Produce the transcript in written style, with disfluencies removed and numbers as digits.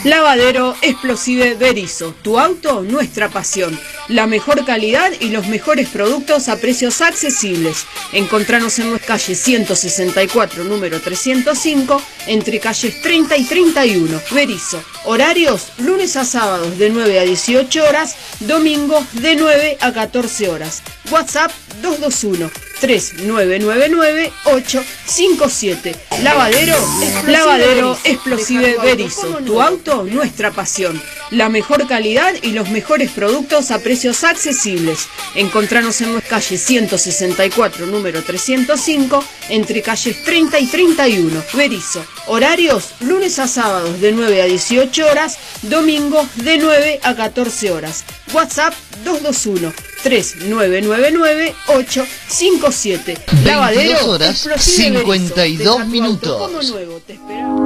Lavadero Explosive Berisso, tu auto, nuestra pasión. La mejor calidad y los mejores productos a precios accesibles. Encontranos en nuestra calle 164, número 305, entre calles 30 y 31. Berisso. Horarios, lunes a sábados de 9 a 18 horas, domingos de 9 a 14 horas. WhatsApp 221-3999-857. Lavadero Explosive Berisso, tu auto, nuestra pasión. La mejor calidad y los mejores productos a precios accesibles. Encontranos en nuestra calle 164, número 305, entre calles 30 y 31. Berisso. Horarios, lunes a sábados de 9 a 18 horas, domingos de 9 a 14 horas. WhatsApp 221-3999-857. Lavadero 22 horas 52 minutos. Como nuevo, te esperamos.